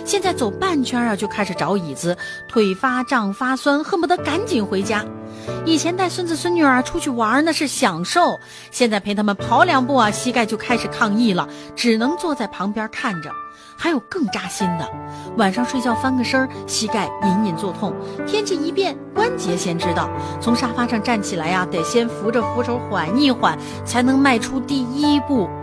现在走半圈啊就开始找椅子，腿发胀发酸，恨不得赶紧回家。以前带孙子孙女儿出去玩那是享受，现在陪他们跑2步啊，膝盖就开始抗议了，只能坐在旁边看着。还有更扎心的，晚上睡觉翻个身，膝盖隐隐作痛，天气一变，关节先知道，从沙发上站起来呀，得先扶着扶手缓一缓，才能迈出第1步。